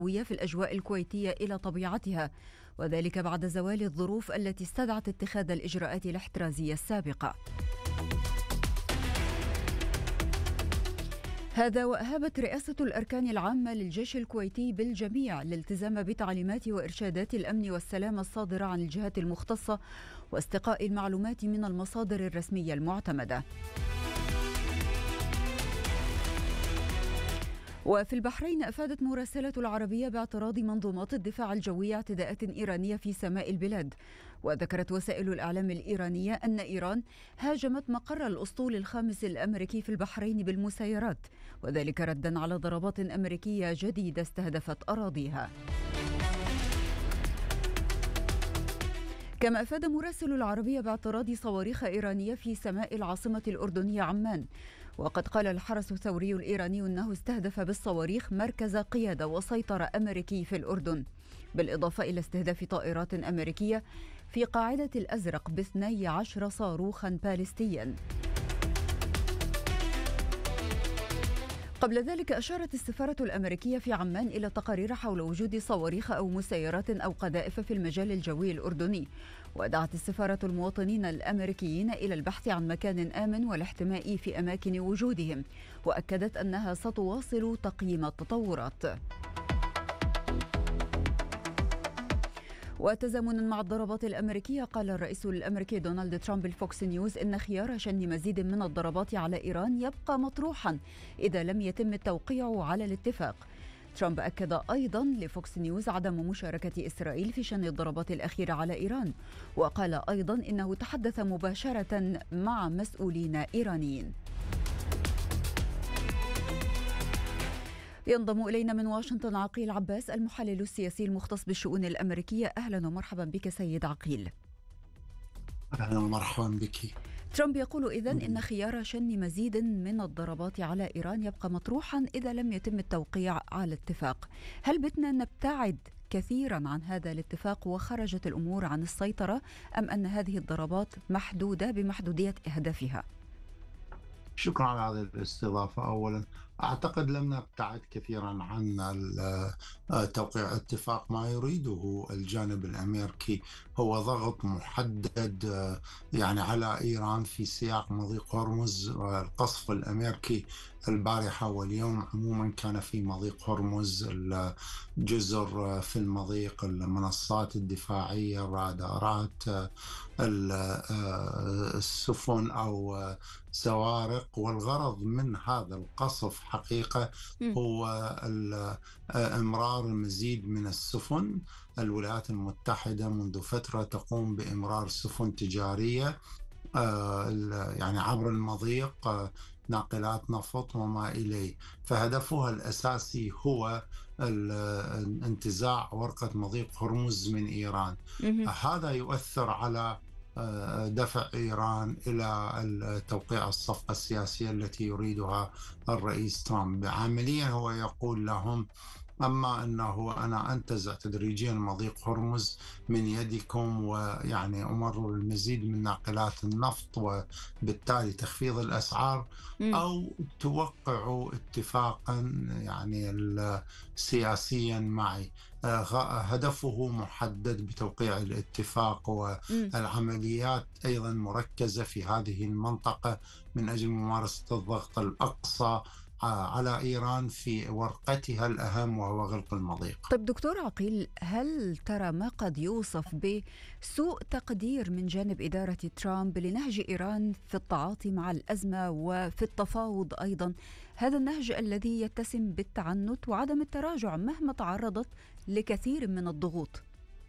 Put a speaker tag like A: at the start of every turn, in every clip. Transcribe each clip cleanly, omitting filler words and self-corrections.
A: في الأجواء الكويتية إلى طبيعتها، وذلك بعد زوال الظروف التي استدعت اتخاذ الإجراءات الاحترازية السابقة. هذا وأهابت رئاسة الأركان العامة للجيش الكويتي بالجميع الالتزام بتعليمات وإرشادات الأمن والسلامة الصادرة عن الجهات المختصة واستقاء المعلومات من المصادر الرسمية المعتمدة. وفي البحرين أفادت مراسلة العربية باعتراض منظومات الدفاع الجوي اعتداءات إيرانية في سماء البلاد، وذكرت وسائل الإعلام الإيرانية أن إيران هاجمت مقر الأسطول الخامس الأمريكي في البحرين بالمسيرات، وذلك ردا على ضربات أمريكية جديدة استهدفت أراضيها. كما أفاد مراسل العربية باعتراض صواريخ إيرانية في سماء العاصمة الأردنية عمان، وقد قال الحرس الثوري الإيراني أنه استهدف بالصواريخ مركز قيادة وسيطرة أمريكي في الأردن، بالإضافة إلى استهداف طائرات أمريكية في قاعدة الأزرق ب12 صاروخا باليستيا. قبل ذلك أشارت السفارة الأمريكية في عمان إلى تقارير حول وجود صواريخ أو مسيرات أو قذائف في المجال الجوي الأردني، ودعت السفارة المواطنين الأمريكيين إلى البحث عن مكان آمن والاحتماء في أماكن وجودهم، وأكدت أنها ستواصل تقييم التطورات. وتزامنا مع الضربات الأمريكية، قال الرئيس الأمريكي دونالد ترامب لفوكس نيوز إن خيار شن مزيد من الضربات على إيران يبقى مطروحا إذا لم يتم التوقيع على الاتفاق. ترامب أكد أيضا لفوكس نيوز عدم مشاركة إسرائيل في شن الضربات الأخيرة على إيران، وقال أيضا إنه تحدث مباشرة مع مسؤولين إيرانيين. ينضم إلينا من واشنطن عقيل عباس، المحلل السياسي المختص بالشؤون الأمريكية. أهلا ومرحبا بك سيد عقيل.
B: أهلا ومرحبا بك.
A: ترامب يقول إذن إن خيار شن مزيد من الضربات على إيران يبقى مطروحا إذا لم يتم التوقيع على اتفاق. هل بدنا نبتعد كثيرا عن هذا الاتفاق وخرجت الأمور عن السيطرة، أم أن هذه الضربات محدودة بمحدودية أهدافها؟
B: شكرا على هذه الاستضافة. أولا أعتقد لم نبتعد كثيرا عن توقيع اتفاق. ما يريده الجانب الأمريكي هو ضغط محدد يعني على إيران في سياق مضيق هرمز. القصف الأمريكي البارحة واليوم عموما كان في مضيق هرمز، الجزر في المضيق، المنصات الدفاعية، الرادارات، السفن أو زوارق. والغرض من هذا القصف حقيقة هو إمرار المزيد من السفن. الولايات المتحدة منذ فترة تقوم بإمرار سفن تجارية يعني عبر المضيق، ناقلات نفط وما إليه، فهدفها الأساسي هو انتزاع ورقة مضيق هرمز من إيران. هذا يؤثر على دفع إيران إلى توقيع الصفقة السياسية التي يريدها الرئيس ترامب. عمليا هو يقول لهم أما أنه أنا أنتزع تدريجيا مضيق هرمز من يدكم، ويعني أمر المزيد من ناقلات النفط وبالتالي تخفيض الأسعار، أو توقعوا اتفاقا يعني سياسيا معي. هدفه محدد بتوقيع الاتفاق، والعمليات أيضا مركزة في هذه المنطقة من أجل ممارسة الضغط الأقصى على إيران في ورقتها الأهم وهو غلق المضيق.
A: طيب دكتور عقيل، هل ترى ما قد يوصف بسوء تقدير من جانب إدارة ترامب لنهج إيران في التعاطي مع الأزمة وفي التفاوض أيضا، هذا النهج الذي يتسم بالتعنت وعدم التراجع مهما تعرضت لكثير من الضغوط؟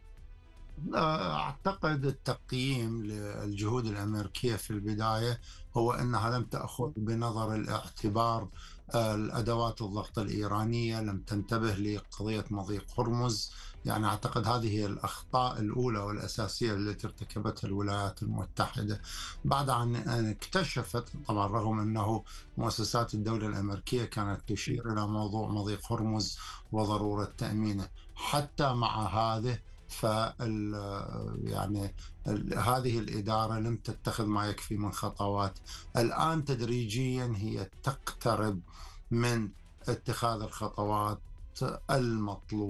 B: أعتقد التقييم للجهود الأمريكية في البداية هو أنها لم تأخذ بنظر الاعتبار الأدوات الضغط الإيرانية، لم تنتبه لقضية مضيق هرمز. يعني أعتقد هذه هي الأخطاء الأولى والأساسية التي ارتكبتها الولايات المتحدة بعد أن اكتشفت، طبعا رغم أنه مؤسسات الدولة الأمريكية كانت تشير إلى موضوع مضيق هرمز وضرورة تأمينه. حتى مع هذه يعني هذه الإدارة لم تتخذ ما يكفي من خطوات. الآن تدريجيا هي تقترب من اتخاذ الخطوات المطلوبة.